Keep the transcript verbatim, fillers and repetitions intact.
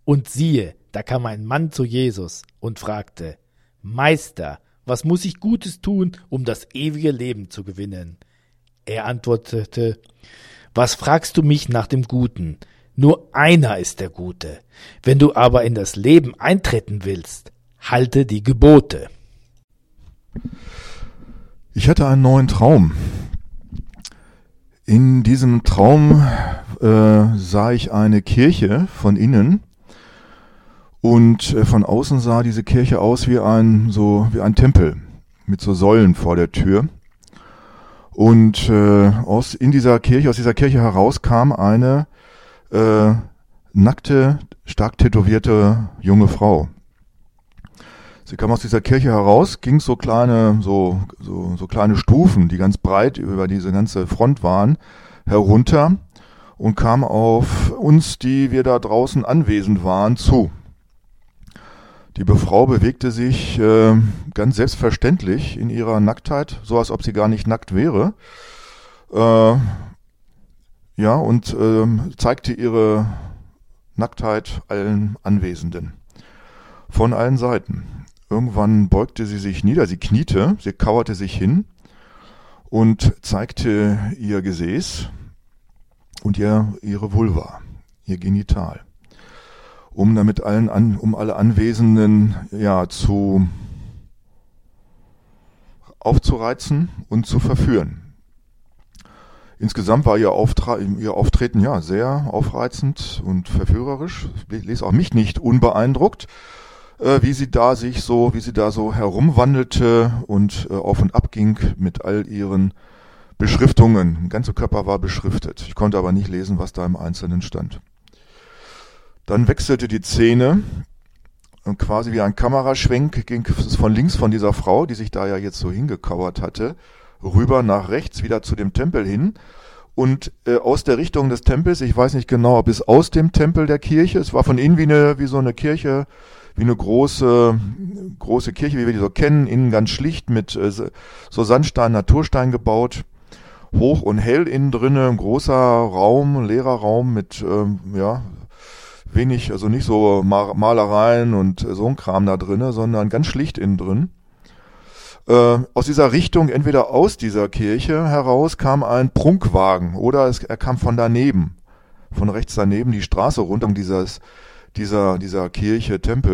Und siehe, da kam ein Mann zu Jesus und fragte: Meister, was muss ich Gutes tun, um das ewige Leben zu gewinnen? Er antwortete: Was fragst du mich nach dem Guten? Nur einer ist der Gute. Wenn du aber in das Leben eintreten willst, halte die Gebote. Ich hatte einen neuen Traum. In diesem Traum äh, sah ich eine Kirche von innen und äh, von außen sah diese Kirche aus wie ein so wie ein Tempel mit so Säulen vor der Tür. Und äh, aus in dieser Kirche aus dieser Kirche heraus kam eine äh, nackte, stark tätowierte junge Frau. Sie kam aus dieser Kirche heraus, ging so kleine, so, so, so kleine Stufen, die ganz breit über diese ganze Front waren, herunter und kam auf uns, die wir da draußen anwesend waren, zu. Die Frau bewegte sich äh, ganz selbstverständlich in ihrer Nacktheit, so als ob sie gar nicht nackt wäre. Äh, ja, und äh, zeigte ihre Nacktheit allen Anwesenden. Von allen Seiten. Irgendwann beugte sie sich nieder, sie kniete, sie kauerte sich hin und zeigte ihr Gesäß und ihr, ihre Vulva, ihr Genital, um damit allen an, um alle Anwesenden ja zu aufzureizen und zu verführen. Insgesamt war ihr, Auftra- ihr Auftreten ja sehr aufreizend und verführerisch. Ließ auch mich nicht unbeeindruckt, äh, wie sie da sich so, wie sie da so herumwandelte und äh, auf und ab ging mit all ihren Beschriftungen. Der ganze Körper war beschriftet. Ich konnte aber nicht lesen, was da im Einzelnen stand. Dann wechselte die Szene und quasi wie ein Kameraschwenk ging es von links von dieser Frau, die sich da ja jetzt so hingekauert hatte, rüber nach rechts wieder zu dem Tempel hin und äh, aus der Richtung des Tempels, ich weiß nicht genau, ob es aus dem Tempel der Kirche, es war von innen wie eine wie so eine Kirche, wie eine große große Kirche, wie wir die so kennen, innen ganz schlicht mit äh, so Sandstein, Naturstein gebaut, hoch und hell innen drinne, ein großer Raum, ein leerer Raum mit ähm, ja wenig, also nicht so Malereien und so ein Kram da drinne, sondern ganz schlicht innen drin. Äh, aus dieser Richtung, entweder aus dieser Kirche heraus, kam ein Prunkwagen oder es, er kam von daneben, von rechts daneben die Straße runter, dieses, dieser, dieser Kirche, Tempel.